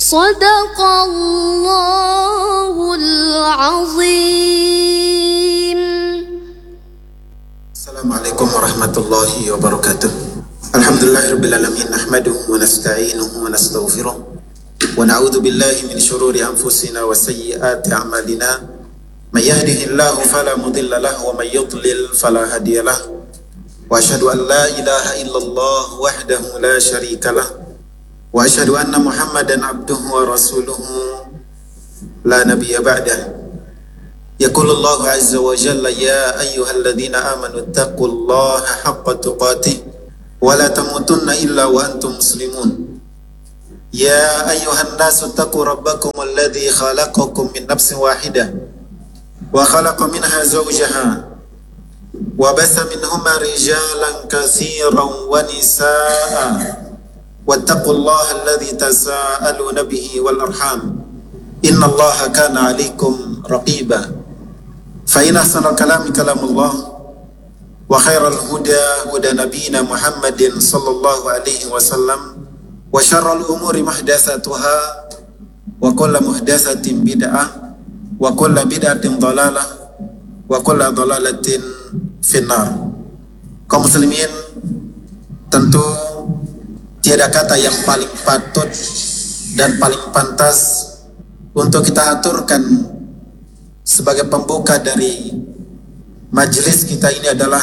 Sadaqallahul azim. Assalamualaikum warahmatullahi wabarakatuh. Alhamdulillahirabbil alamin, nahmaduhu wa nasta'inuhu wa nastaghfiruh wa na'udzu billahi min shururi anfusina wa sayyiati a'malina. May yahdihillahu fala mudilla lahu wa may yudlil fala hadiya lahu. Wa asyhadu an la ilaha illallah wahdahu la syarika lahu wa asyhadu anna Muhammadan abduhu wa rasuluhu la nabiyya ba'dahu. Yaqulullahu azza wa jalla ya ayyuhalladzina amanu taqullaha haqqa tuqatih wa la tamutunna illa wa antum muslimun. Ya ayyuhan nasu taqu rabbakum alladzi khalaqakum min nafsin wahidah wa khalaqa minha zawjaha wa basa minhuma rijalan katsiran wa nisaa wattaqullaha alladzi tasaaluna bihi wal arham innallaha kana 'alaikum raqiba. Fa inna ahsanal kalami kalamullah wa khairal huda huda nabiyyina Muhammadin sallallahu alaihi wasallam wa syarrul umuri muhdatsatuha wa kullu muhdatsatin bid'ah wa kullu bid'atin dhalalah wa kullu dhalalatin finnar. Kaum muslimin, tentu tiada kata yang paling patut dan paling pantas untuk kita aturkan sebagai pembuka dari majelis kita ini adalah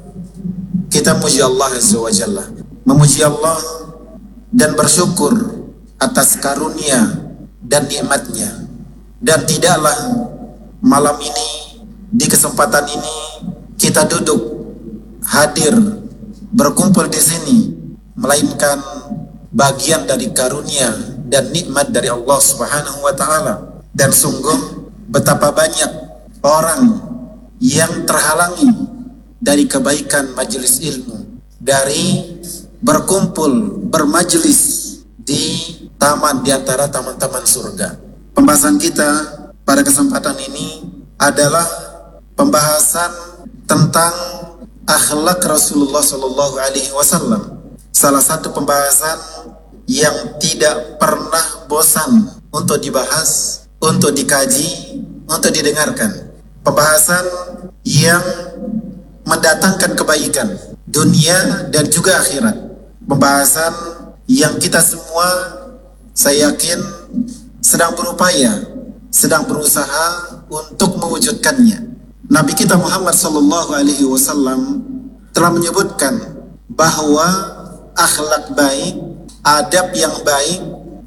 kita memuji Allah Azza wa Jalla, memuji Allah dan bersyukur atas karunia dan nikmatnya. Dan tidaklah malam ini, di kesempatan ini, kita duduk hadir berkumpul di sini melainkan bagian dari karunia dan nikmat dari Allah Subhanahu wa taala. Dan sungguh betapa banyak orang yang terhalangi dari kebaikan majelis ilmu, dari berkumpul bermajelis di taman di antara taman-taman surga. Pembahasan kita pada kesempatan ini adalah pembahasan tentang akhlak Rasulullah Sallallahu Alaihi Wasallam. Salah satu pembahasan yang tidak pernah bosan untuk dibahas, untuk dikaji, untuk didengarkan. Pembahasan yang mendatangkan kebaikan dunia dan juga akhirat. Pembahasan yang kita semua, saya yakin, sedang berupaya, sedang berusaha untuk mewujudkannya. Nabi kita Muhammad sallallahu alaihi wasallam telah menyebutkan bahwa akhlak baik, adab yang baik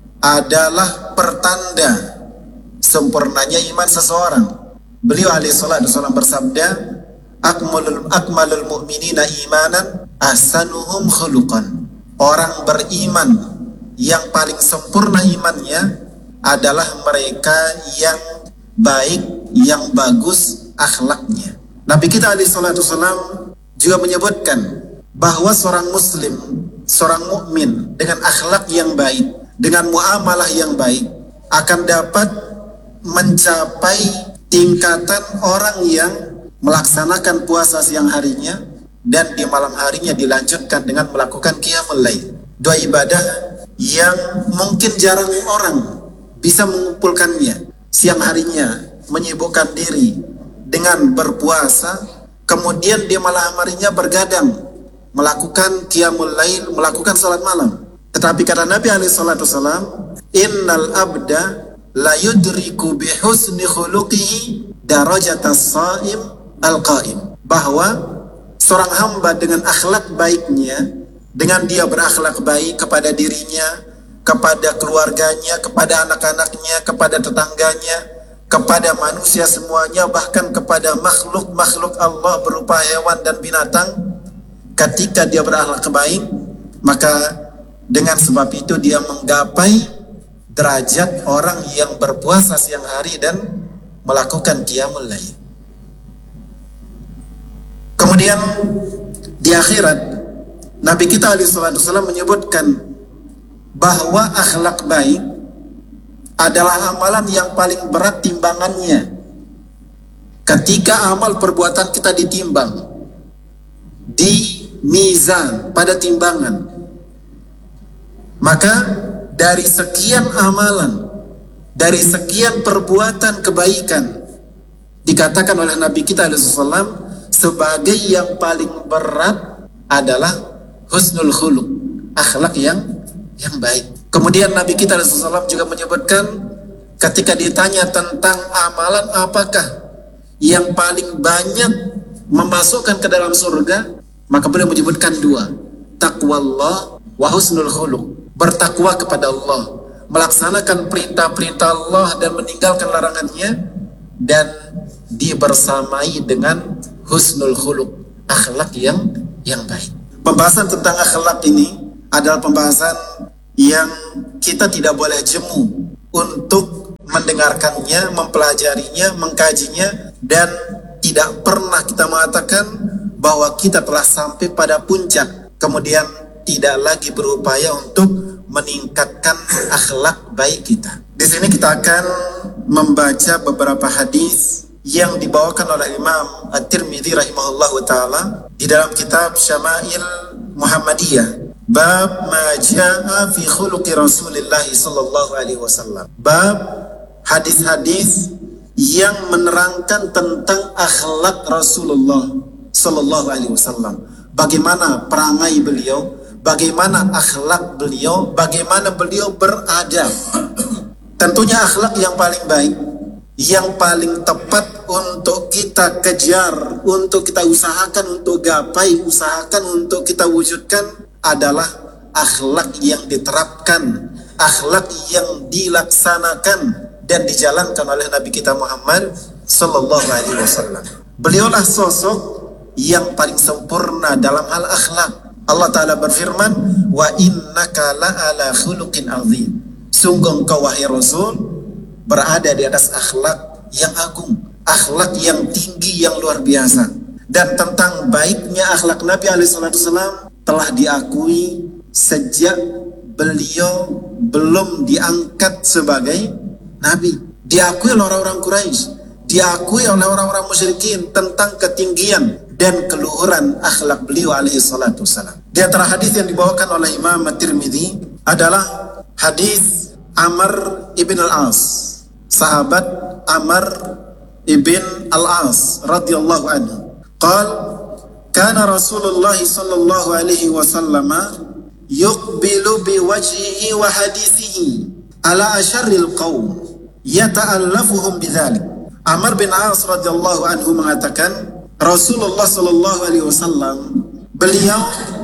adalah pertanda sempurnanya iman seseorang. Beliau alaihi salatu wasallam bersabda, akmalul mu'minina imanan ahsanuhum khuluqan. Orang beriman yang paling sempurna imannya adalah mereka yang baik, yang bagus akhlaknya. Nabi kita alaihi salatu wasallam juga menyebutkan bahwa seorang muslim, seorang mukmin dengan akhlak yang baik, dengan muamalah yang baik akan dapat mencapai tingkatan orang yang melaksanakan puasa siang harinya dan di malam harinya dilanjutkan dengan melakukan qiyamul lail. Dua ibadah yang mungkin jarang orang bisa mengumpulkannya. Siang harinya menyibukkan diri dengan berpuasa, kemudian di malam harinya bergadang melakukan qiyamul lail, melakukan salat malam. Tetapi kata Nabi alaihi salatu wasallam, innal abda la yudriku bi husni khuluqihi darajatas shaim al-qaim. Bahwa seorang hamba dengan akhlak baiknya, dengan dia berakhlak baik kepada dirinya, kepada keluarganya, kepada anak-anaknya, kepada tetangganya, kepada manusia semuanya, bahkan kepada makhluk-makhluk Allah berupa hewan dan binatang. Ketika dia berakhlak baik, maka dengan sebab itu dia menggapai derajat orang yang berpuasa siang hari dan melakukan qiyamul lail. Kemudian di akhirat, Nabi kita alaihi salatu wasallam menyebutkan bahwa akhlak baik adalah amalan yang paling berat timbangannya. Ketika amal perbuatan kita ditimbang di mizan, pada timbangan, maka dari sekian amalan, dari sekian perbuatan kebaikan, dikatakan oleh Nabi kita SAW sebagai yang paling berat adalah husnul khuluq, akhlak yang baik. Kemudian Nabi kita SAW juga menyebutkan ketika ditanya tentang amalan apakah yang paling banyak memasukkan ke dalam surga, maka beliau menyebutkan dua, taqwallah wa husnul khuluq, bertakwa kepada Allah, melaksanakan perintah-perintah Allah dan meninggalkan larangannya, dan dibersamai dengan husnul khuluq, akhlak yang baik. Pembahasan tentang akhlak ini adalah pembahasan yang kita tidak boleh jemu untuk mendengarkannya, mempelajarinya, mengkajinya, dan tidak pernah kita mengatakan bahwa kita telah sampai pada puncak, kemudian tidak lagi berupaya untuk meningkatkan akhlak baik kita. Di sini kita akan membaca beberapa hadis yang dibawakan oleh Imam At-Tirmidzi rahimahullahu taala di dalam kitab Syama'il Muhammadiyah, bab ma jaa fi khuluqi Rasulillah sallallahu alaihi wasallam. Bab hadis-hadis yang menerangkan tentang akhlak Rasulullah sallallahu alaihi wasallam. Bagaimana perangai beliau, bagaimana akhlak beliau, bagaimana beliau beradab. Tentunya akhlak yang paling baik, yang paling tepat untuk kita kejar, untuk kita usahakan, untuk gapai, usahakan untuk kita wujudkan adalah akhlak yang diterapkan, akhlak yang dilaksanakan dan dijalankan oleh Nabi kita Muhammad sallallahu alaihi wasallam. Beliaulah sosok yang paling sempurna dalam hal akhlak. Allah Ta'ala berfirman, wa innaka la'ala khuluqin azim. Sungguh engkau wahai Rasul berada di atas akhlak yang agung, akhlak yang tinggi, yang luar biasa. Dan tentang baiknya akhlak Nabi SAW telah diakui sejak beliau belum diangkat sebagai Nabi. Diakui oleh orang-orang Quraisy, diakui oleh orang-orang musyrikin tentang ketinggian dan keluhuran akhlak beliau alaihi salatu wassalam. Di antara hadis yang dibawakan oleh Imam At-Tirmidzi adalah hadis Amr ibn al-As, sahabat Amr ibn al-As radhiyallahu anhu. Qal kana Rasulullah sallallahu alaihi wasallam yuqbilu biwajhihi wa hadithihi ala asyarril qaum yata'allafuhum bidzalik. Amr bin As radhiyallahu anhu mengatakan Rasulullah sallallahu alaihi wasallam beliau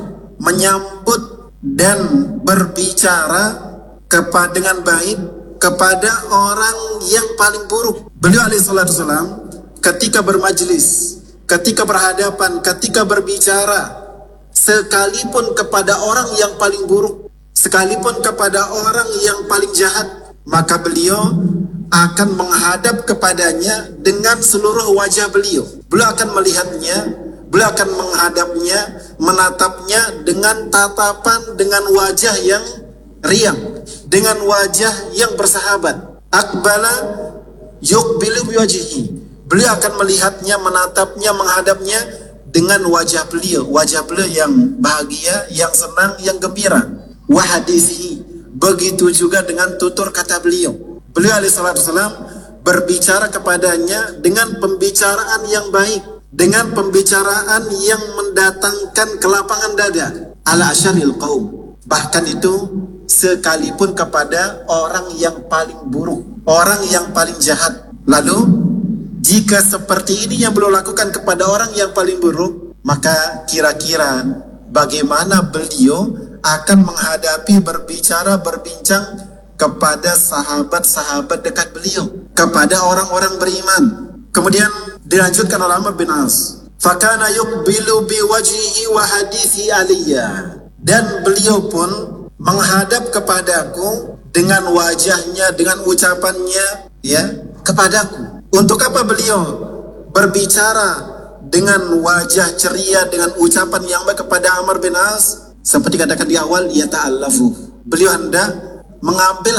menyambut dan berbicara dengan baik kepada orang yang paling buruk. Beliau alaihi salatu wasallam ketika bermajlis, ketika berhadapan, ketika berbicara, sekalipun kepada orang yang paling buruk, sekalipun kepada orang yang paling jahat, maka beliau akan menghadap kepadanya dengan seluruh wajah beliau. Beliau akan melihatnya, beliau akan menghadapnya, menatapnya dengan tatapan, dengan wajah yang riang, dengan wajah yang bersahabat. Aqbala yuqbilu biwajhihi. Beliau akan melihatnya, menatapnya, menghadapnya dengan wajah beliau yang bahagia, yang senang, yang gembira. Wa hadithihi. Begitu juga dengan tutur kata beliau. Beliau alaihissalam berbicara kepadanya dengan pembicaraan yang baik, dengan pembicaraan yang mendatangkan kelapangan dada. Ala asyaril qaum. Bahkan itu sekalipun kepada orang yang paling buruk, orang yang paling jahat. Lalu jika seperti ini yang beliau lakukan kepada orang yang paling buruk, maka kira-kira bagaimana beliau akan menghadapi, berbicara, berbincang kepada sahabat-sahabat dekat beliau, kepada orang-orang beriman. Kemudian dilanjutkan oleh Amr bin As, fakana yuqbilu biwajhihi wa hadithi aliyya. Dan beliau pun menghadap kepadaku dengan wajahnya, dengan ucapannya, ya, kepadaku. Untuk apa beliau berbicara dengan wajah ceria, dengan ucapan yang baik kepada Amr bin As? Seperti katakan di awal, ya ta'allafu. Beliau hendak mengambil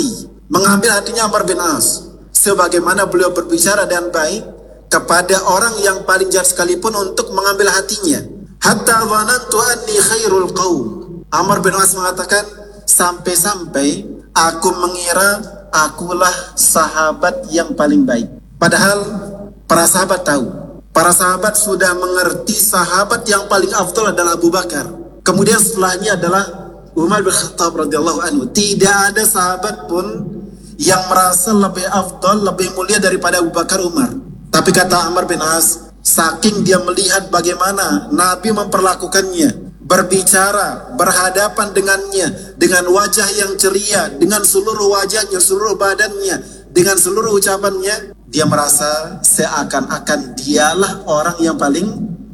hatinya Amr bin As, sebagaimana beliau berbicara dan baik kepada orang yang paling jahat sekalipun untuk mengambil hatinya. Hatta dhanantu anni khairul qaum. Amr bin As mengatakan sampai-sampai aku mengira akulah sahabat yang paling baik. Padahal para sahabat tahu, para sahabat sudah mengerti sahabat yang paling afdal adalah Abu Bakar. Kemudian setelahnya adalah Umar bin Khattab radhiyallahu anhu. Tidak ada sahabat pun yang merasa lebih afdal, lebih mulia daripada Abu Bakar, Umar. Tapi kata Amr bin As, saking dia melihat bagaimana Nabi memperlakukannya, berbicara, berhadapan dengannya, dengan wajah yang ceria, dengan seluruh wajahnya, seluruh badannya, dengan seluruh ucapannya, dia merasa seakan-akan dialah orang yang paling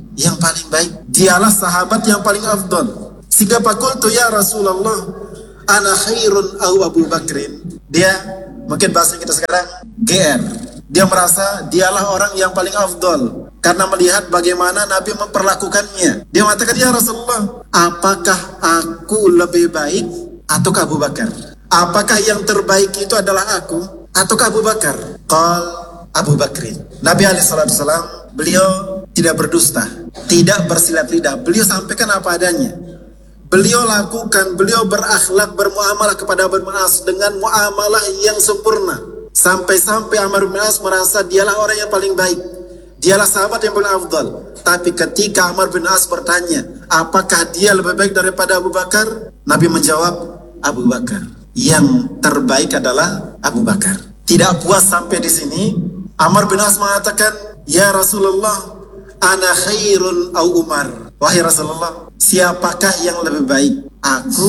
baik. Dialah sahabat yang paling afdal. Sehingga fakultu ya Rasulullah, ana khairun au Abu Bakrin. Dia, mungkin bahasa kita sekarang, GR. Dia merasa dialah orang yang paling afdal karena melihat bagaimana Nabi memperlakukannya. Dia mengatakan, ya Rasulullah, apakah aku lebih baik ataukah Abu Bakar? Apakah yang terbaik itu adalah aku ataukah Abu Bakar? Qal Abu Bakrin. Nabi alaihissalam, beliau tidak berdusta, tidak bersilat lidah. Beliau sampaikan apa adanya. Beliau lakukan, beliau berakhlak, bermuamalah kepada Amr bin As dengan muamalah yang sempurna. Sampai-sampai Amr bin As merasa dialah orang yang paling baik. Dialah sahabat yang paling afdal. Tapi ketika Amr bin As bertanya, apakah dia lebih baik daripada Abu Bakar? Nabi menjawab, Abu Bakar. Yang terbaik adalah Abu Bakar. Tidak puas sampai di sini, Amr bin As mengatakan, ya Rasulullah, ana khairun au Umar. Wahai Rasulullah, siapakah yang lebih baik, aku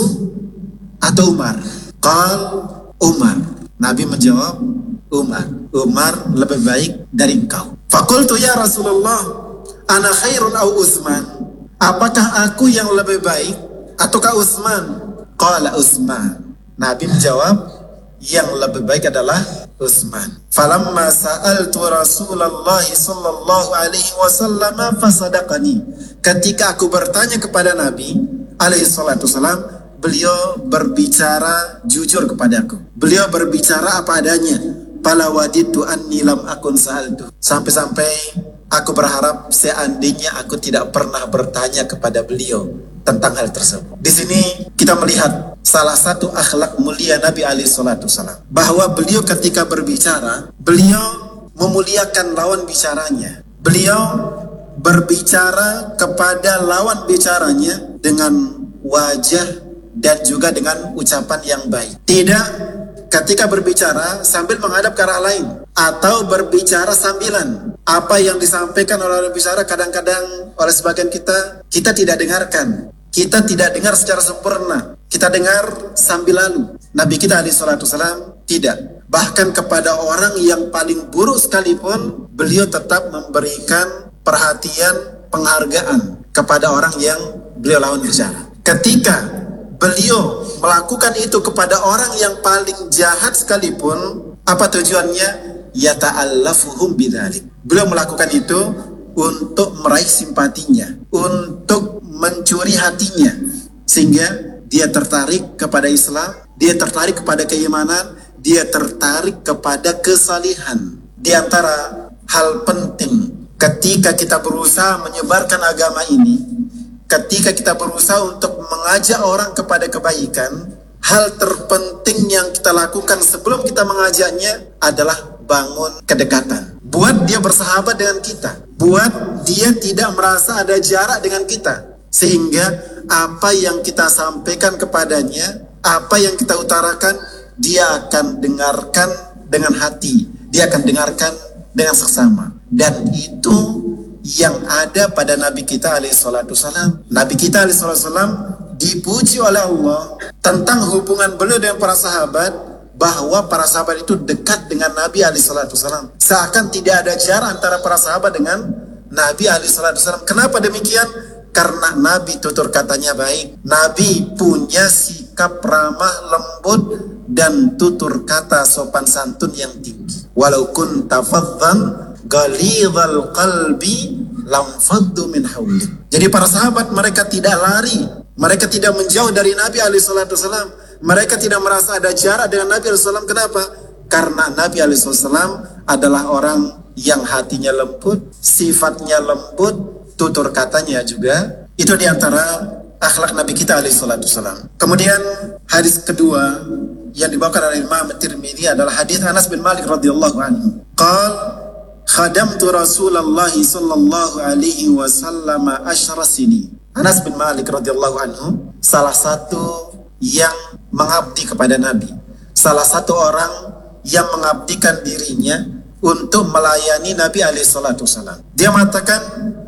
atau Umar? Qal Umar. Nabi menjawab, Umar. Umar lebih baik dari engkau. Fakultu ya Rasulullah, ana khairun au Utsman. Apakah aku yang lebih baik ataukah Utsman? Qala Utsman. Nabi menjawab, yang lebih baik adalah Utsman. Falamma sa'altu Rasulullah sallallahu alaihi wasallam fasadaqani. Ketika aku bertanya kepada Nabi alaihi salatu wasallam, beliau berbicara jujur kepadaku. Beliau berbicara apa adanya. Fala waditu anni lam akun sa'altu. Sampai-sampai aku berharap seandainya aku tidak pernah bertanya kepada beliau tentang hal tersebut. Di sini kita melihat salah satu akhlak mulia Nabi alaihi salatu wasallam, bahwa beliau ketika berbicara, beliau memuliakan lawan bicaranya. Beliau berbicara kepada lawan bicaranya dengan wajah dan juga dengan ucapan yang baik. Tidak ketika berbicara sambil menghadap ke arah lain atau berbicara sambilan. Apa yang disampaikan oleh orang bicara kadang-kadang oleh sebagian kita tidak dengarkan. Kita tidak dengar secara sempurna. Kita dengar sambil lalu. Nabi kita alaihi salatu wasallam tidak. Bahkan kepada orang yang paling buruk sekalipun, beliau tetap memberikan perhatian, penghargaan kepada orang yang beliau lawan bicara. Ketika beliau melakukan itu kepada orang yang paling jahat sekalipun, apa tujuannya? Yata'allafuhum bidzalik. Beliau melakukan itu untuk meraih simpatinya, untuk mencuri hatinya, sehingga dia tertarik kepada Islam, dia tertarik kepada keimanan, dia tertarik kepada kesalihan. Di antara hal penting ketika kita berusaha menyebarkan agama ini, ketika kita berusaha untuk mengajak orang kepada kebaikan, hal terpenting yang kita lakukan sebelum kita mengajaknya adalah bangun kedekatan. Buat dia bersahabat dengan kita. Buat dia tidak merasa ada jarak dengan kita. Sehingga apa yang kita sampaikan kepadanya, apa yang kita utarakan, dia akan dengarkan dengan hati. Dia akan dengarkan dengan seksama. Dan itu yang ada pada Nabi kita alaihi salatu wasallam. Nabi kita alaihi salatu wasallam dipuji oleh Allah tentang hubungan beliau dengan para sahabat, bahwa para sahabat itu dekat dengan Nabi alaihi salatu wasallam. Seakan tidak ada jarak antara para sahabat dengan Nabi alaihi salatu wasallam. Kenapa demikian? Karena Nabi tutur katanya baik. Nabi punya sikap ramah lembut dan tutur kata sopan santun yang tinggi. Walau kunta faddan ghalidhal qalbi lam faddu min hawlik. Jadi para sahabat mereka tidak lari, mereka tidak menjauh dari Nabi alaihi salatu wasallam. Mereka tidak merasa ada jarak dengan Nabi alaihi wasallam. Kenapa? Karena Nabi alaihi wasallam adalah orang yang hatinya lembut, sifatnya lembut, tutur katanya juga. Itu diantara akhlak Nabi kita alaihi salatu wasallam. Kemudian hadis kedua yang dibawakan oleh Imam Tirmidzi adalah hadis Anas bin Malik radhiyallahu anhu. Qal khadamtu Rasulullah sallallahu alaihi wasallam 10 sini. Anas bin Malik radhiyallahu anhu salah satu yang mengabdi kepada Nabi. Salah satu orang yang mengabdikan dirinya untuk melayani Nabi alaihi salatu wasallam. Dia mengatakan,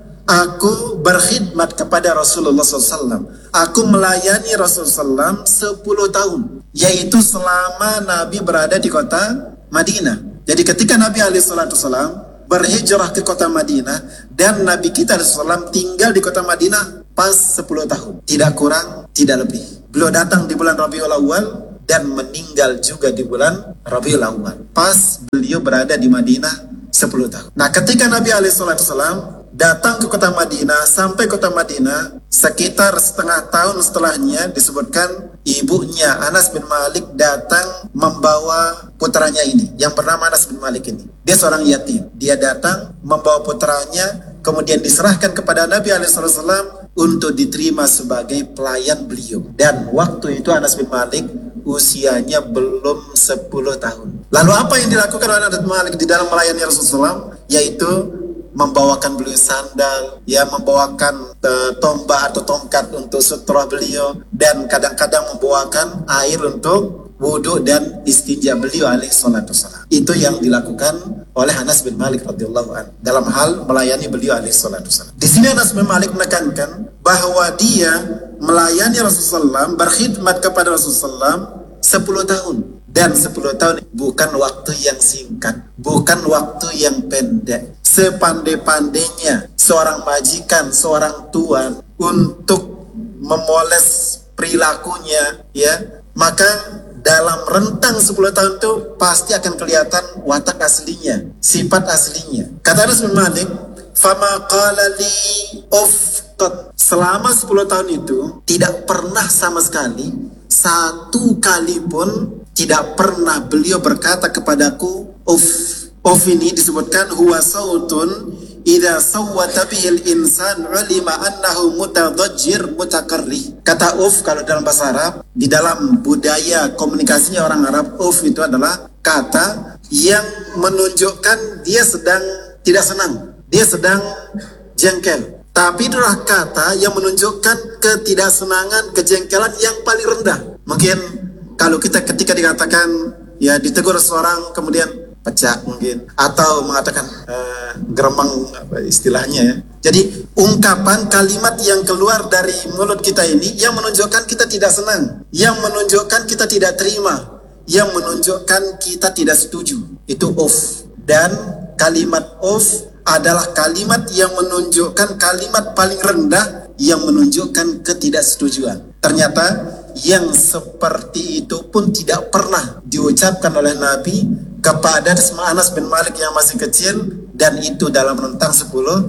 aku berkhidmat kepada Rasulullah SAW. Aku melayani Rasulullah SAW 10 tahun. Yaitu selama Nabi berada di kota Madinah. Jadi ketika Nabi SAW berhijrah ke kota Madinah, dan Nabi kita SAW tinggal di kota Madinah pas 10 tahun. Tidak kurang, tidak lebih. Beliau datang di bulan Rabiul Awal dan meninggal juga di bulan Rabiul Awal. Pas beliau berada di Madinah 10 tahun. Nah, ketika Nabi SAW datang ke kota Madinah, sampai kota Madinah, sekitar setengah tahun setelahnya disebutkan ibunya Anas bin Malik datang membawa putranya ini, yang bernama Anas bin Malik ini. Dia seorang yatim. Dia datang membawa putranya, kemudian diserahkan kepada Nabi SAW untuk diterima sebagai pelayan beliau. Dan waktu itu Anas bin Malik usianya belum 10 tahun. Lalu apa yang dilakukan oleh Anas bin Malik di dalam melayani Rasulullah? Yaitu membawakan beliau sandal, ya, membawakan tombak atau tongkat untuk sutra beliau, dan kadang-kadang membawakan air untuk wudhu dan istinja beliau alaihi salatu wassalam. Itu yang dilakukan oleh Anas bin Malik radhiyallahu anhu dalam hal melayani beliau alaihi salatu wassalam. Di sini Anas bin Malik menekankan bahwa dia melayani Rasulullah, berkhidmat kepada Rasulullah 10 tahun. Dan 10 tahun bukan waktu yang singkat, bukan waktu yang pendek. Sepandai-pandainya seorang majikan, seorang tuan untuk memoles perilakunya, ya, maka dalam rentang 10 tahun itu pasti akan kelihatan watak aslinya, sifat aslinya. Kata Anas bin Malik, fama qala li ufqat. Selama 10 tahun itu tidak pernah sama sekali, satu kali pun tidak pernah beliau berkata kepadaku uf. Uf ini disebutkan huwa sautun idza sawwata bihil insan ulima annahu mutadajjir mutakarrih. Kata uf kalau dalam bahasa Arab, di dalam budaya komunikasinya orang Arab, uf itu adalah kata yang menunjukkan dia sedang tidak senang, dia sedang jengkel. Tapi itulah kata yang menunjukkan ketidaksenangan, kejengkelan yang paling rendah. Mungkin kalau kita ketika dikatakan, ya, ditegur seorang kemudian pecah mungkin, atau mengatakan geremang istilahnya, ya. Jadi ungkapan kalimat yang keluar dari mulut kita ini yang menunjukkan kita tidak senang, yang menunjukkan kita tidak terima, yang menunjukkan kita tidak setuju. Itu off. Dan kalimat off adalah kalimat yang menunjukkan kalimat paling rendah yang menunjukkan ketidaksetujuan. Ternyata yang seperti itu pun tidak pernah diucapkan oleh Nabi kepada Anas bin Malik yang masih kecil, dan itu dalam rentang 10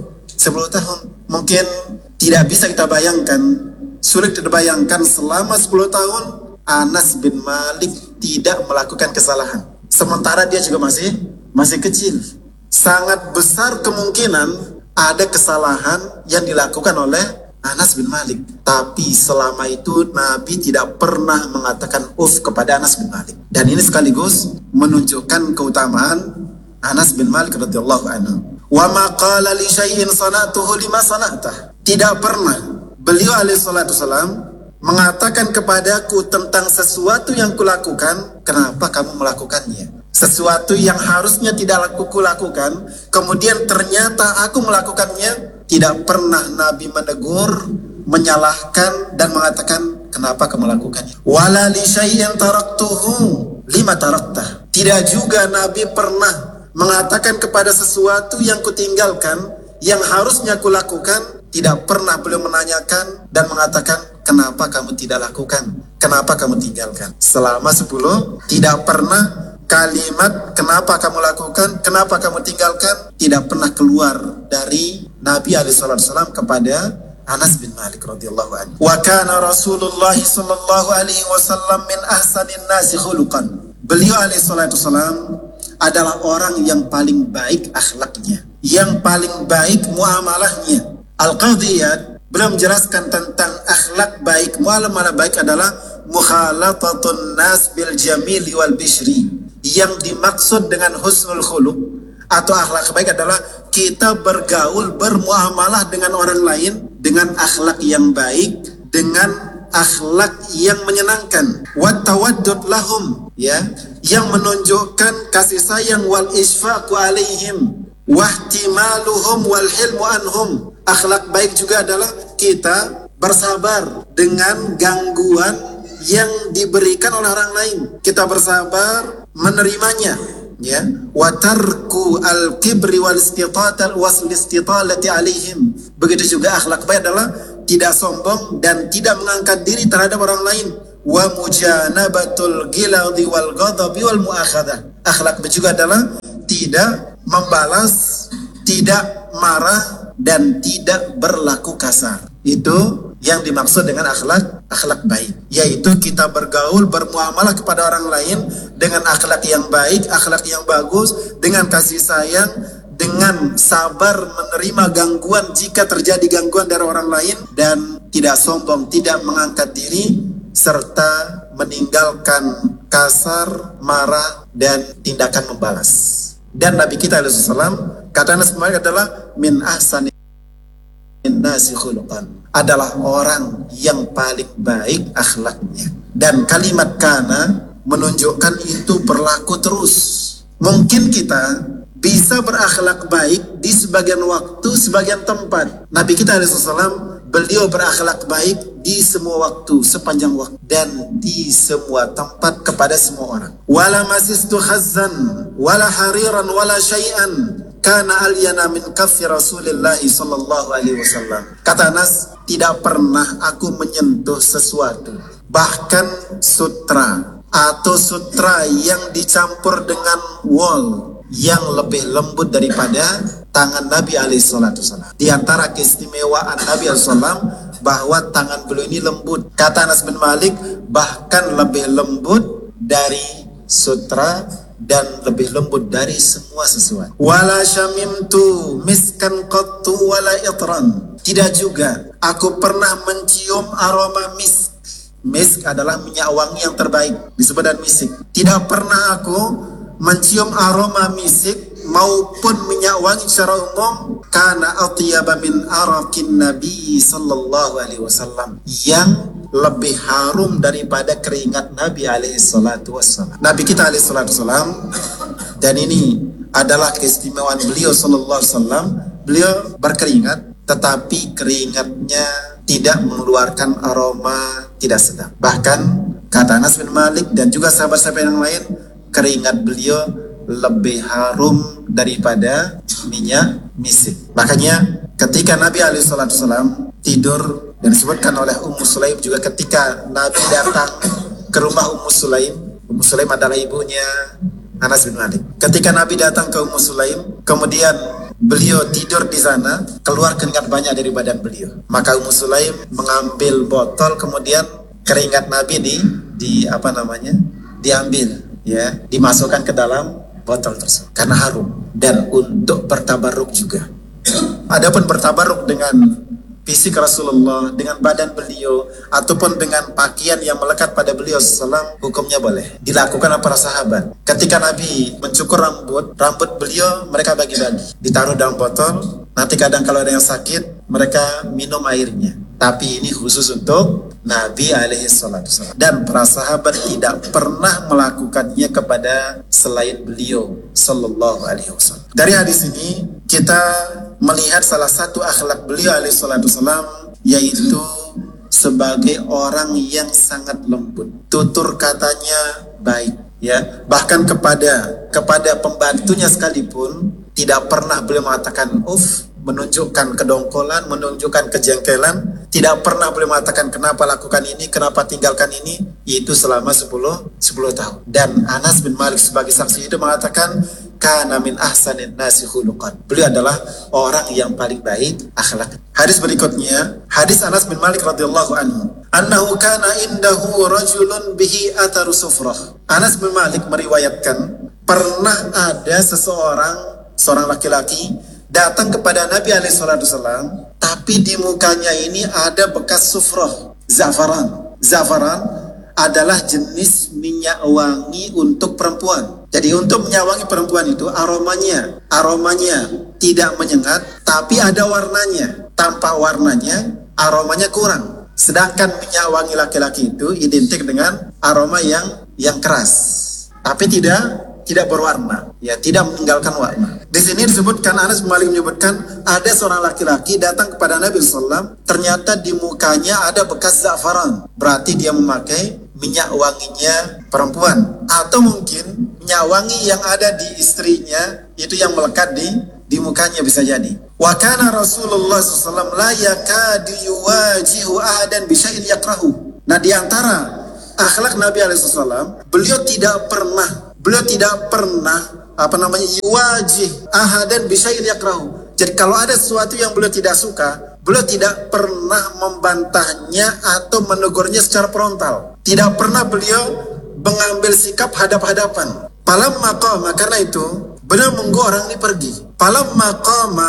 tahun. Mungkin tidak bisa kita bayangkan, sulit terbayangkan selama 10 tahun Anas bin Malik tidak melakukan kesalahan. Sementara dia juga masih kecil. Sangat besar kemungkinan ada kesalahan yang dilakukan oleh Anas bin Malik. Tapi selama itu Nabi tidak pernah mengatakan uf kepada Anas bin Malik. Dan ini sekaligus menunjukkan keutamaan Anas bin Malik radhiyallahu anhu. Wa ma qala li syai'in sana'tuhu lima sana'tah. Tidak pernah beliau alaihi salatu wasalam mengatakan kepadaku tentang sesuatu yang kulakukan, kenapa kamu melakukannya? Sesuatu yang harusnya tidak aku lakukan, kemudian ternyata aku melakukannya. Tidak pernah Nabi menegur, menyalahkan, dan mengatakan kenapa kamu melakukannya. Wala li syai'in taraktuhu lima taraktah. Tidak juga Nabi pernah mengatakan kepada sesuatu yang kutinggalkan, yang harusnya kulakukan, tidak pernah beliau menanyakan dan mengatakan kenapa kamu tidak lakukan, kenapa kamu tinggalkan. Selama 10 tidak pernah kalimat kenapa kamu lakukan, kenapa kamu tinggalkan tidak pernah keluar dari Nabi SAW kepada Anas bin Malik radhiyallahu anhu. Wa kana Rasulullah sallallahu alaihi wasallam min ahsanin nasi khuluqan. Beliau SAW adalah orang yang paling baik akhlaknya, yang paling baik muamalahnya. Al-Qadhi Iyad belum menjelaskan tentang akhlak baik, muamalah baik adalah Mukhalatatun nas bil jamili wal bishri. Yang dimaksud dengan husnul khuluq atau akhlak baik adalah kita bergaul, bermuamalah dengan orang lain dengan akhlak yang baik, dengan akhlak yang menyenangkan. Wa tawaddud lahum, ya, yang menunjukkan kasih sayang, wal isfaqu alaihim wahtimaluhum wal hilmu anhum. Akhlak baik juga adalah kita bersabar dengan gangguan yang diberikan oleh orang lain. Kita bersabar menerimanya, ya. Wa tarku al-kibri wal istitalati alaihim. Begitu juga akhlak baik adalah tidak sombong dan tidak mengangkat diri terhadap orang lain. Wa mujanabatul ghiladi wal ghadabi wal mu'akhadah. Akhlak baik juga adalah tidak membalas, tidak marah, dan tidak berlaku kasar. Itu yang dimaksud dengan akhlak baik, yaitu kita bergaul, bermuamalah kepada orang lain dengan akhlak yang baik, akhlak yang bagus, dengan kasih sayang, dengan sabar menerima gangguan jika terjadi gangguan dari orang lain, dan tidak sombong, tidak mengangkat diri, serta meninggalkan kasar, marah, dan tindakan membalas. Dan Nabi kita SAW, kata Anas bin Malik, adalah min ahsanin nasi khuluqan, adalah orang yang paling baik akhlaknya. Dan kalimat kana menunjukkan itu berlaku terus. Mungkin kita bisa berakhlak baik di sebagian waktu, sebagian tempat. Nabi kita SAW, beliau berakhlak baik di semua waktu, sepanjang waktu, dan di semua tempat kepada semua orang. Wala masistu khazzan wala hariran wala syai'an kana alyana min kaffi Rasulillah sallallahu alaihi wasallam. Kata Anas, tidak pernah aku menyentuh sesuatu, bahkan sutra atau sutra yang dicampur dengan wol, yang lebih lembut daripada tangan Nabi alaihissalam. Di antara keistimewaan Nabi alaihissalam bahwa tangan beliau ini lembut. Kata Anas bin Malik, bahkan lebih lembut dari sutra dan lebih lembut dari semua sesuatu. Wala syamimtu miskan qattu wala itran. Tidak juga aku pernah mencium aroma misk. Misk adalah minyak wangi yang terbaik, disebut dan misik. Tidak pernah aku mencium aroma misik maupun minyak wangi secara umum, kana atyaba min araqin Nabi sallallahu alaihi wasallam, yang lebih harum daripada keringat Nabi alaihi salatu wasallam. Nabi kita alaihi salatu wasallam, dan ini adalah keistimewaan beliau sallallahu alaihi wasallam, beliau berkeringat tetapi keringatnya tidak mengeluarkan aroma tidak sedap. Bahkan kata Anas bin Malik dan juga sahabat-sahabat yang lain, keringat beliau lebih harum daripada minyak misik. Makanya ketika Nabi SAW tidur, dan disebutkan oleh Ummu Sulaim juga ketika Nabi datang ke rumah Ummu Sulaim. Ummu Sulaim adalah ibunya Anas bin Malik. Ketika Nabi datang ke Ummu Sulaim, kemudian beliau tidur di sana, keluar keringat banyak dari badan beliau. Maka Ummu Sulaim mengambil botol, kemudian keringat Nabi diambil, ya, dimasukkan ke dalam botol tersebut karena harum, dan untuk bertabaruk juga. Adapun bertabaruk dengan fisik Rasulullah, dengan badan beliau, ataupun dengan pakaian yang melekat pada beliau SAW, hukumnya boleh dilakukan oleh para sahabat. Ketika Nabi mencukur rambut beliau, mereka bagi-bagi, ditaruh dalam botol. Nanti kadang kalau ada yang sakit, mereka minum airnya. Tapi ini khusus untuk Nabi alaihissalam. Dan para sahabat tidak pernah melakukannya kepada selain beliau sallallahu alaihi wasallam. Dari hadis ini kita melihat salah satu akhlak beliau alaihissalam, yaitu sebagai orang yang sangat lembut. Tutur katanya baik, ya. Bahkan kepada pembantunya sekalipun tidak pernah beliau mengatakan uff, menunjukkan kedongkolan, menunjukkan kejengkelan. Tidak pernah beliau mengatakan kenapa lakukan ini, kenapa tinggalkan ini. Itu selama 10 tahun. Dan Anas bin Malik sebagai saksi itu mengatakan kana min ahsanin nasi khuluqan. Beliau adalah orang yang paling baik akhlak. Hadis berikutnya, hadis Anas bin Malik radhiyallahu anhu, annahu kana indahu rajulun bihi atharu sufrah. Anas bin Malik meriwayatkan pernah ada seorang laki-laki datang kepada Nabi alaihissalam, tapi di mukanya ini ada bekas sufrah, zafaran. Zafaran adalah jenis minyak wangi untuk perempuan. Jadi untuk minyak wangi perempuan itu aromanya tidak menyengat, tapi ada warnanya. Tanpa warnanya, aromanya kurang. Sedangkan minyak wangi laki-laki itu identik dengan aroma yang keras, tapi tidak berwarna, ya, tidak meninggalkan warna. Di sini disebutkan, Anas bin Malik menyebutkan, ada seorang laki-laki datang kepada Nabi SAW, ternyata di mukanya ada bekas za'faran, berarti dia memakai minyak wanginya perempuan, atau mungkin minyak wangi yang ada di istrinya itu yang melekat di mukanya, bisa jadi. Wa kana Rasulullah SAW la yakadu yuwajihu ahadan bisyai'in yakrahu. Nah, di antara akhlak Nabi SAW, beliau tidak pernah yuwajih ahadan bisyai'in yakrahu. Jadi kalau ada sesuatu yang beliau tidak suka, beliau tidak pernah membantahnya atau menegurnya secara frontal. Tidak pernah beliau mengambil sikap hadap-hadapan. Falamma qama, karena itu beliau menunggu orang ini pergi. Falamma qama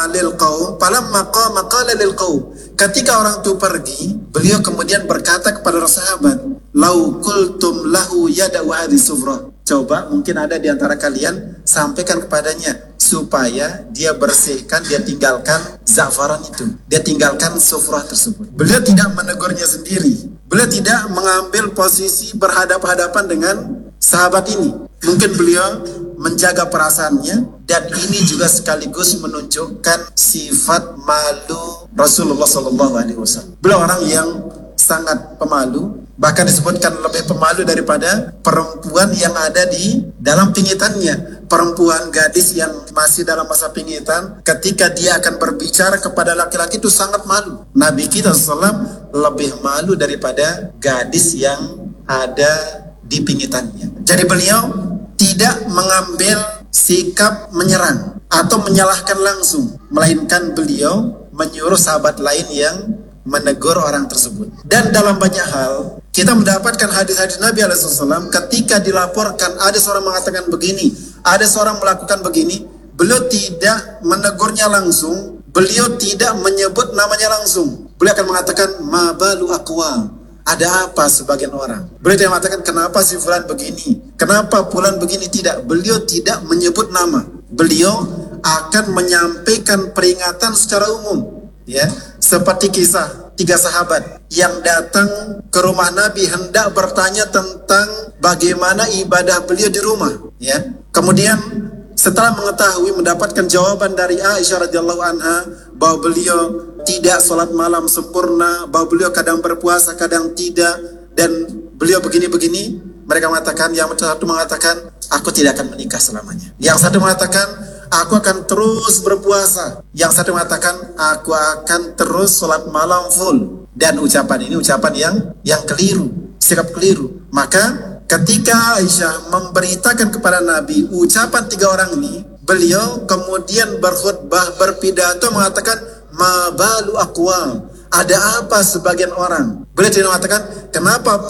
qala lil qaum. Ketika orang itu pergi, beliau kemudian berkata kepada sahabat, "Lau qultum lahu yada'u hadhihi sufrah." Coba mungkin ada di antara kalian, sampaikan kepadanya supaya dia bersihkan, dia tinggalkan za'faran itu, dia tinggalkan sufrah tersebut. Beliau tidak menegurnya sendiri. Beliau tidak mengambil posisi berhadap-hadapan dengan sahabat ini. Mungkin beliau menjaga perasaannya, dan ini juga sekaligus menunjukkan sifat malu Rasulullah SAW. Beliau orang yang sangat pemalu, bahkan disebutkan lebih pemalu daripada perempuan yang ada di dalam pingitannya. Perempuan, gadis yang masih dalam masa pingitan, ketika dia akan berbicara kepada laki-laki itu sangat malu. Nabi kita SAW lebih malu daripada gadis yang ada di pingitannya. Jadi beliau tidak mengambil sikap menyerang atau menyalahkan langsung, melainkan beliau menyuruh sahabat lain yang menegur orang tersebut. Dan dalam banyak hal kita mendapatkan hadis-hadis Nabi SAW, ketika dilaporkan ada seorang mengatakan begini, ada seorang melakukan begini, beliau tidak menegurnya langsung, beliau tidak menyebut namanya langsung. Beliau akan mengatakan, ma balu aqwam, ada apa sebagian orang. Beliau tidak mengatakan kenapa si fulan begini, kenapa fulan begini, tidak. Beliau tidak menyebut nama. Beliau akan menyampaikan peringatan secara umum, ya, seperti kisah 3 sahabat yang datang ke rumah Nabi hendak bertanya tentang bagaimana ibadah beliau di rumah, ya. Kemudian setelah mengetahui, mendapatkan jawaban dari Aisyah radhiyallahu anha bahwa beliau tidak sholat malam sempurna, bahwa beliau kadang berpuasa, kadang tidak, dan beliau begini-begini, mereka mengatakan, yang satu mengatakan, aku tidak akan menikah selamanya. Yang satu mengatakan, aku akan terus berpuasa. Yang satu mengatakan, aku akan terus sholat malam full. Dan ucapan ini ucapan yang keliru, sikap keliru. Maka ketika Aisyah memberitakan kepada Nabi ucapan 3 orang ini, beliau kemudian berkhutbah, berpidato, mengatakan, ma balu aqwam, ada apa sebagian orang. Beliau tidak mengatakan kenapa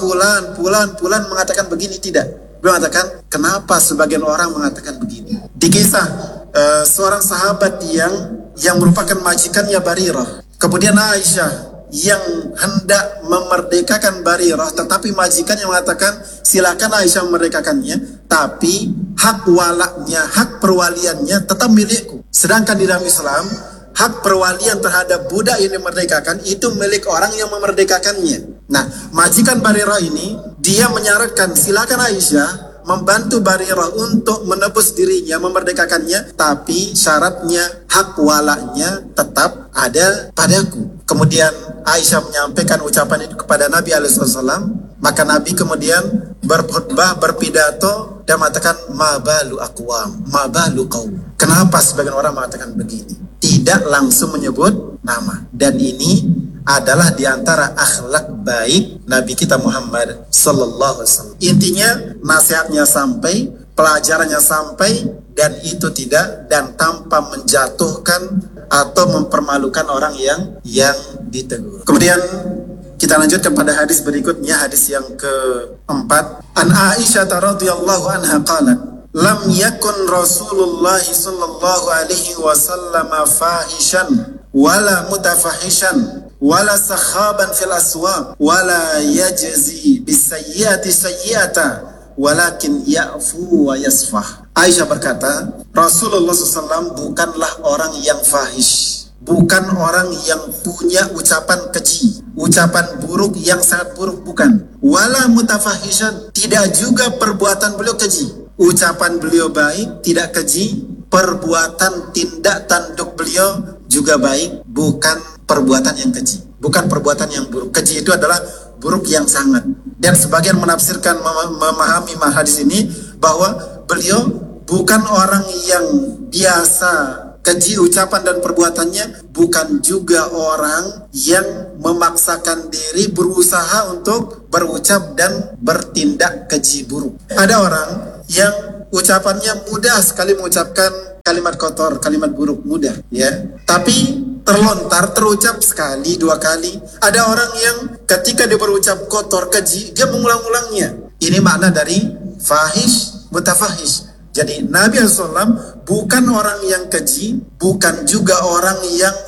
pulan mengatakan begini, tidak. Beliau mengatakan kenapa sebagian orang mengatakan begini. Di kisah seorang sahabat yang merupakan majikannya Barirah, kemudian Aisyah yang hendak memerdekakan Barirah, tetapi majikannya mengatakan silakan Aisyah memerdekakannya, tapi hak walaknya, hak perwaliannya tetap milikku. Sedangkan di dalam Islam, hak perwalian terhadap budak yang dimerdekakan itu milik orang yang memerdekakannya. Nah, majikan Barirah ini, dia menyarankan silakan Aisyah membantu Barirah untuk menebus dirinya, memerdekakannya, tapi syaratnya hak walaknya tetap ada padaku. Kemudian Aisyah menyampaikan ucapan itu kepada Nabi SAW, maka Nabi kemudian berkhutbah, berpidato, dan mengatakan ma balu aqwam, ma balu qaum, kenapa sebagian orang mengatakan begini. Tidak langsung menyebut nama. Dan ini adalah diantara akhlak baik Nabi kita Muhammad sallallahu alaihi wasallam. Intinya nasihatnya sampai, pelajarannya sampai, dan itu tidak dan tanpa menjatuhkan atau mempermalukan orang yang ditegur. Kemudian kita lanjutkan pada hadis berikutnya, hadis yang keempat. An Aisyah radhiyallahu anha qalat, lam yakun Rasulullah sallallahu alaihi wasallam fahishan wala mutafahishan wala sakhaban fil aswaq, wala yajzi bisayyiati sayyiata, walakin ya'fu wa yasfah. Aisyah berkata, Rasulullah SAW bukanlah orang yang fahish, bukan orang yang punya ucapan keji, ucapan buruk yang sangat buruk, bukan. Wala mutafahishan, tidak juga perbuatan beliau keji. Ucapan beliau baik, tidak keji. Perbuatan tindak tanduk beliau juga baik, bukan perbuatan yang keji, bukan perbuatan yang buruk. Keji itu adalah buruk yang sangat. Dan sebagian menafsirkan, memahami hadis ini bahwa beliau bukan orang yang biasa keji ucapan dan perbuatannya, bukan juga orang yang memaksakan diri berusaha untuk berucap dan bertindak keji buruk. Ada orang yang ucapannya mudah sekali mengucapkan kalimat kotor, kalimat buruk, mudah, ya. Tapi terlontar, terucap sekali, dua kali. Ada orang yang ketika dia berucap kotor, keji, dia mengulang-ulangnya. Ini makna dari fahish, mutafahish. Jadi Nabi SAW bukan orang yang keji, bukan juga orang yang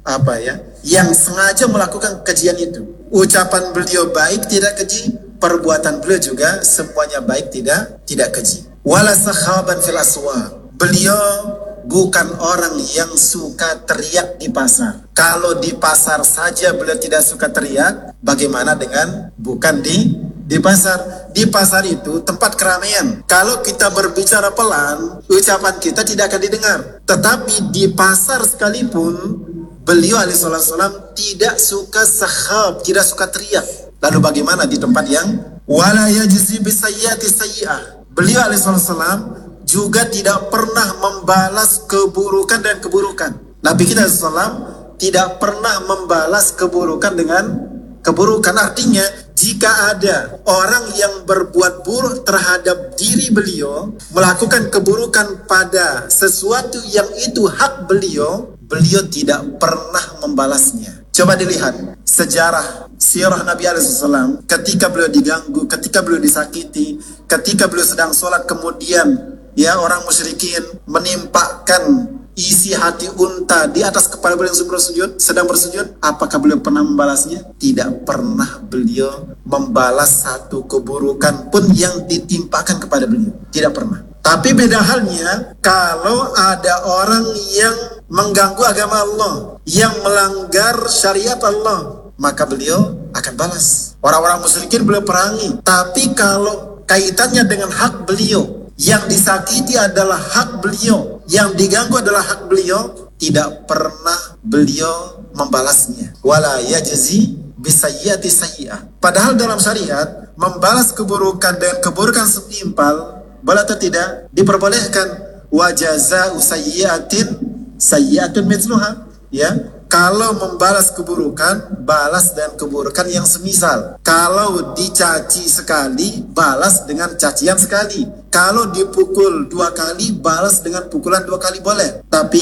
yang sengaja melakukan kejian itu. Ucapan beliau baik, tidak keji. Perbuatan beliau juga semuanya baik, tidak keji. Wala sakhaban fil aswaq. Beliau bukan orang yang suka teriak di pasar. Kalau di pasar saja beliau tidak suka teriak, bagaimana dengan bukan di pasar? Di pasar itu tempat keramaian. Kalau kita berbicara pelan, ucapan kita tidak akan didengar. Tetapi di pasar sekalipun, beliau alaihissalam tidak suka sakhab, tidak suka teriak. Lalu bagaimana di tempat yang wala yajzi bisayyati sayyi'ah? Beliau alaihissalam juga tidak pernah membalas keburukan dan keburukan. Nabi kita SAW tidak pernah membalas keburukan dengan keburukan. Artinya, jika ada orang yang berbuat buruk terhadap diri beliau, melakukan keburukan pada sesuatu yang itu hak beliau, beliau tidak pernah membalasnya. Coba dilihat sejarah sirah Nabi SAW, ketika beliau diganggu, ketika beliau disakiti, ketika beliau sedang sholat, kemudian orang musyrikin menimpakan isi hati unta di atas kepala beliau yang sedang bersujud. Apakah beliau pernah membalasnya? Tidak pernah beliau membalas satu keburukan pun yang ditimpakan kepada beliau. Tidak pernah. Tapi beda halnya kalau ada orang yang mengganggu agama Allah, yang melanggar syariat Allah, maka beliau akan balas. Orang-orang musyrikin beliau perangi. Tapi kalau kaitannya dengan hak beliau, yang disakiti adalah hak beliau, yang diganggu adalah hak beliau, tidak pernah beliau membalasnya. Wala yajzi bisayyati sayyi'ah. Padahal dalam syariat membalas keburukan dengan keburukan setimpal, boleh atau tidak? Diperbolehkan. Wa jazaa'u sayyi'atin sayyi'atun mithluha. Ya, kalau membalas keburukan, balas dengan keburukan yang semisal. Kalau dicaci sekali, balas dengan cacian sekali. Kalau dipukul 2 kali, balas dengan pukulan 2 kali boleh. Tapi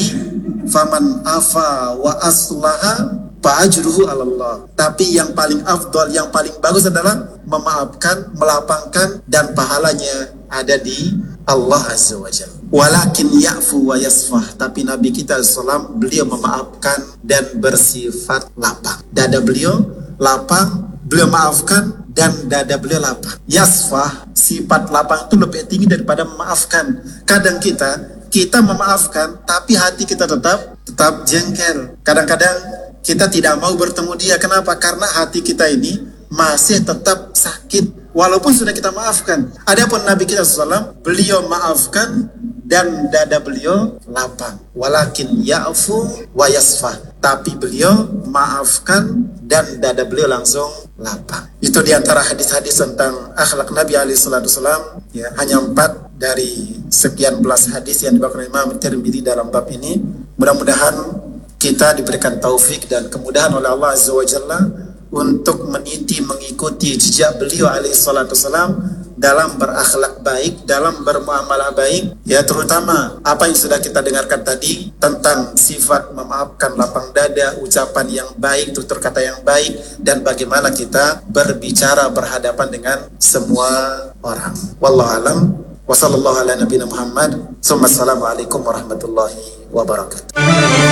faman afa wa aslaha fa ajruhu 'ala Allah. Tapi yang paling afdal, yang paling bagus adalah memaafkan, melapangkan, dan pahalanya ada di Allah Azza wa Jalla. Walakin ya'fu wa yasfah. Tapi Nabi kita SAW, beliau memaafkan dan bersifat lapang. Dada beliau lapang, beliau maafkan, dan dada beliau lapang. Yasfah, sifat lapang itu lebih tinggi daripada memaafkan. Kadang kita memaafkan, tapi hati kita tetap jengkel. Kadang-kadang kita tidak mau bertemu dia. Kenapa? Karena hati kita ini masih tetap sakit walaupun sudah kita maafkan. Adapun Nabi kita SAW, beliau maafkan dan dada beliau lapang. Walakin ya'fu wa yasfah. Tapi beliau maafkan dan dada beliau langsung lapang. Itu diantara hadis-hadis tentang akhlak Nabi SAW. Ya, hanya 4 dari sekian belas hadis yang dibawakan Imam Tirmidzi dalam bab ini. Mudah-mudahan kita diberikan taufik dan kemudahan oleh Allah Azza wa Jalla untuk meniti, mengikuti jejak beliau alaihissalam dalam berakhlak baik, dalam bermuamalah baik, ya, terutama apa yang sudah kita dengarkan tadi tentang sifat memaafkan, lapang dada, ucapan yang baik, tutur kata yang baik, dan bagaimana kita berbicara berhadapan dengan semua orang. Wallahu alam. Wa sallallahu ala nabiyina Muhammad. Assalamualaikum warahmatullahi wabarakatuh.